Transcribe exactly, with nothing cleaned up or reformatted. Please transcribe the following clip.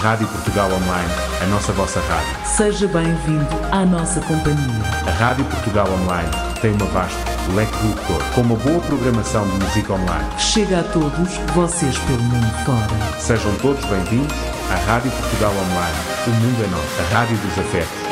Rádio Portugal Online, a nossa vossa rádio. Seja bem-vindo à nossa companhia. A Rádio Portugal Online tem uma vasta leque produtor, com uma boa programação de música online. Chega a todos vocês pelo mundo fora. Sejam todos bem-vindos à Rádio Portugal Online. O mundo é nosso. A Rádio dos Afetos.